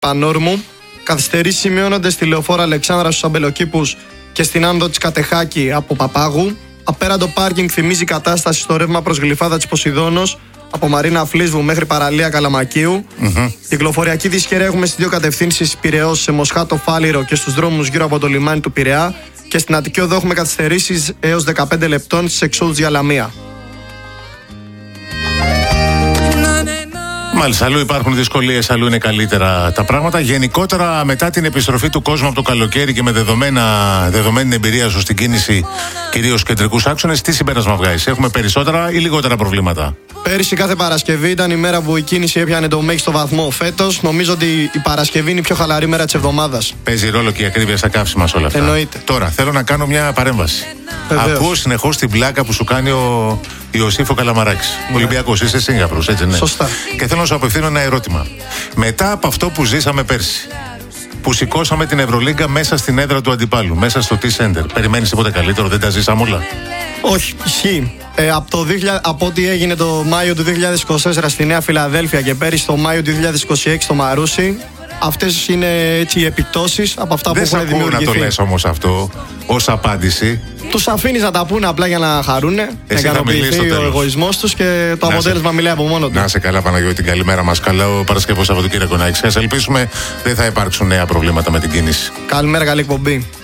Πανόρμου. Καθυστερήσεις σημειώνονται στη λεωφόρο Αλεξάνδρα στους Αμπελοκήπους και στην άνοδο της Κατεχάκη από Παπάγου. Απέραντο πάρκινγκ θυμίζει κατάσταση στο ρεύμα προς Γλυφάδα της Ποσειδώνος από Μαρίνα Φλίσβου μέχρι παραλία Καλαμακίου. Κυκλοφοριακή δυσχερή έχουμε στις δύο κατευθύνσεις Πειραιώς σε Μοσχάτο Φάληρο και στους δρόμους γύρω από το λιμάνι του Πειραιά. Και στην Αττική Οδό έχουμε καθυστερήσεις έως 15 λεπτών στις εξόδους για Λαμία. Μάλιστα, αλλού υπάρχουν δυσκολίες, αλλού είναι καλύτερα τα πράγματα. Γενικότερα, μετά την επιστροφή του κόσμου από το καλοκαίρι και με δεδομένη εμπειρία σου στην κίνηση, κυρίως κεντρικούς άξονες, τι συμπέρασμα βγάζεις? Έχουμε περισσότερα ή λιγότερα προβλήματα? Πέρυσι κάθε Παρασκευή ήταν η μέρα που η κίνηση έπιανε το μέγιστο βαθμό. Φέτος νομίζω ότι η Παρασκευή είναι η πιο χαλαρή μέρα της εβδομάδας. Παίζει ρόλο και η ακρίβεια στα καύσιμα σε όλα αυτά. Εννοείται. Τώρα θέλω να κάνω μια παρέμβαση. Βεβαίως. Ακούω συνεχώς την πλάκα που σου κάνει ο Ιωσήφ Καλαμαράκης. Ολυμπιακός, είσαι Σίγκαπρος, έτσι ναι? Σωστά. Και θέλω να σου απευθύνω ένα ερώτημα. Μετά από αυτό που ζήσαμε πέρσι, που σηκώσαμε την Ευρωλίγκα μέσα στην έδρα του αντιπάλου, μέσα στο T-Center, περιμένεις τίποτα καλύτερο? Δεν τα ζήσαμε όλα? Όχι, ισχύει. Από ό,τι έγινε το Μάιο του 2024 στη Νέα Φιλαδέλφια και πέρυσι το Μάιο του 2026 στο Μαρούσι, αυτές είναι έτσι οι επιπτώσεις από αυτά που έχουν δημιουργηθεί. Δεν σ' ακούω να το λες όμως αυτό ως απάντηση. Τους αφήνεις να τα πούνε απλά για να χαρούνε, να ικανοποιηθεί ο εγωισμός τους και το αποτέλεσμα μιλάει από μόνο του. Να σε καλά, Παναγιώτη, καλημέρα μας. Καλό Παρασκευό Σαββατοκύριακο να έχεις. Ας ελπίσουμε δεν θα υπάρξουν νέα προβλήματα με την κίνηση. Καλημέρα, καλή εκπομπή.